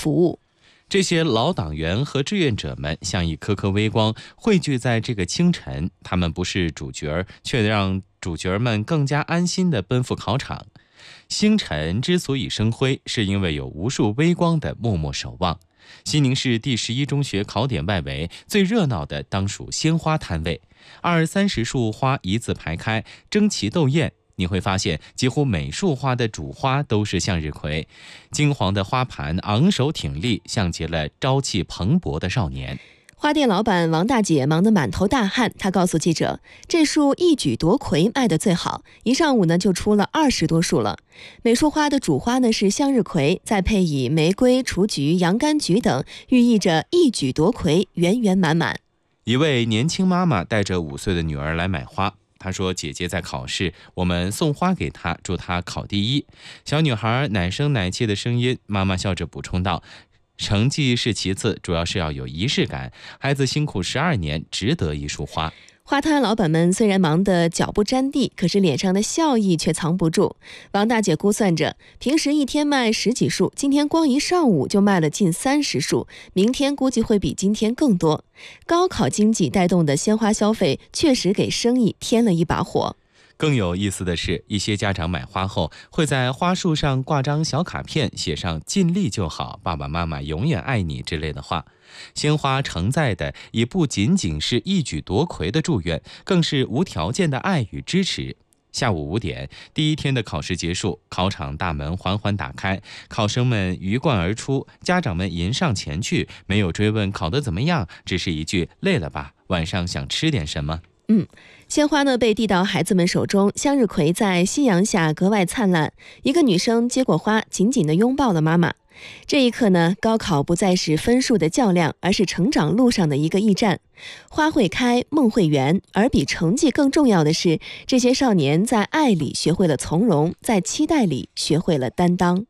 服务。 这些老党员和志愿者们像一颗颗微光汇聚在这个清晨，他们不是主角，却让主角们更加安心地奔赴考场。星辰之所以生辉，是因为有无数微光的默默守望。西宁市第11中学考点外围最热闹的当属鲜花摊位，20-30束花一字排开，争奇斗艳。你会发现，几乎每束花的主花都是向日葵，金黄的花盘昂首挺立，像极了朝气蓬勃的少年。 花店老板王大姐忙得满头大汗，她告诉记者，这束一举夺魁卖得最好，一上午呢就出了20多束了。每束花的主花呢是向日葵，再配以玫瑰、雏菊、洋甘菊等，寓意着一举夺魁，圆圆满满。 一位年轻妈妈带着5岁的女儿来买花，她说姐姐在考试，我们送花给她，祝她考第一。小女孩奶声奶气的声音，妈妈笑着补充道，成绩是其次，主要是要有仪式感，孩子辛苦12年，值得一束花。 花摊老板们虽然忙得脚不沾地，可是脸上的笑意却藏不住。王大姐估算着，平时一天卖10几束，今天光一上午就卖了近30束，明天估计会比今天更多。高考经济带动的鲜花消费，确实给生意添了一把火。 更有意思的是，一些家长买花后会在花束上挂张小卡片，写上尽力就好，爸爸妈妈永远爱你之类的话。鲜花承载的也不仅仅是一举夺魁的祝愿，更是无条件的爱与支持。下午5点，第一天的考试结束，考场大门缓缓打开，考生们鱼贯而出，家长们迎上前去，没有追问考得怎么样，只是一句累了吧，晚上想吃点什么。 鲜花呢被递到孩子们手中，向日葵在夕阳下格外灿烂。一个女生接过花，紧紧地拥抱了妈妈。这一刻呢，高考不再是分数的较量，而是成长路上的一个驿站。花会开，梦会圆，而比成绩更重要的是，这些少年在爱里学会了从容，在期待里学会了担当。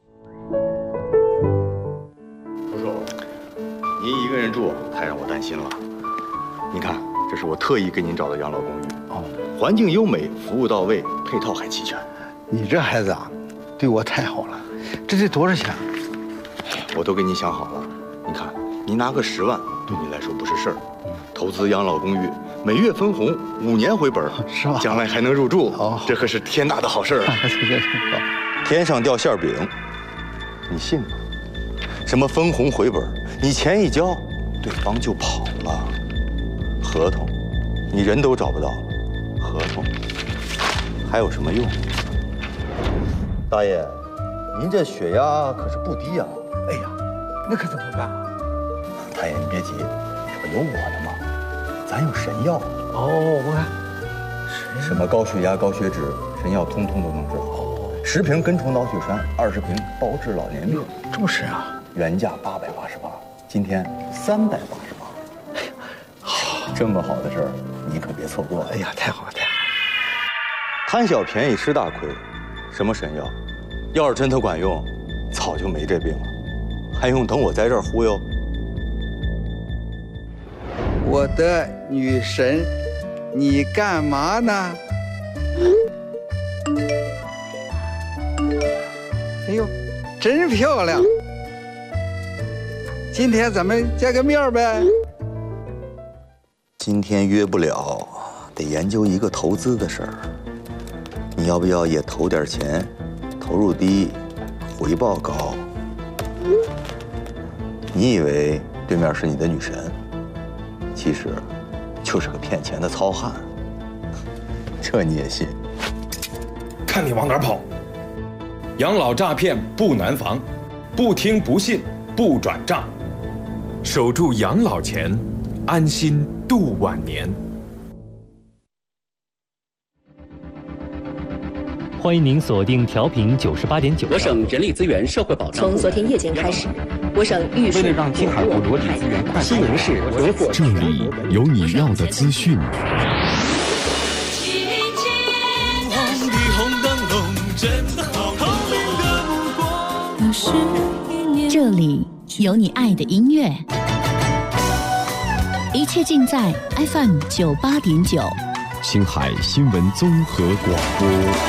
叔叔，您一个人住，太让我担心了。您看，这是我特意给您找的养老公寓，环境优美，服务到位，配套还齐全。 你这孩子啊，对我太好了，这得多少钱？ 我都给您想好了。您看，您拿个10万，对你来说不是事儿。投资养老公寓，每月分红，5年回本， 是吧？ 将来还能入住，这可是天大的好事啊！天上掉馅饼，你信吗？什么分红回本，你钱一交，对方就跑了。合同，你人都找不到了，合同还有什么用？大爷，您这血压可是不低呀！ 哎呀，那可怎么办？ 大爷，你别急，这不有我的吗？咱有神药。 我看什么高血压、高血脂，神药通通都能治好。10瓶根虫脑血栓，20瓶包治老年病。 这么神啊！ 原价888，今天388。这么好的事儿，你可别错过。 哎呀，太好了，太好了！ 贪小便宜吃大亏，什么神药？要是真的管用，早就没这病了，还用等我在这儿忽悠？ 我的女神，你干嘛呢？哎呦，真漂亮！今天咱们见个面呗。 今天约不了，得研究一个投资的事儿。你要不要也投点钱？投入低，回报高。你以为对面是你的女神，其实就是个骗钱的糙汉。这你也信？ 看你往哪儿跑！养老诈骗不难防，不听不信不转账，守住养老钱，安心度晚年。 欢迎您锁定调频98.9。 我省人力资源社会保障从昨天夜间开始，我省玉树为了让青海部落地资源快速西宁市合伙， 这里有你要的资讯。 这里有你爱的音乐，一切尽在 FM 98.9。 青海新闻综合广播。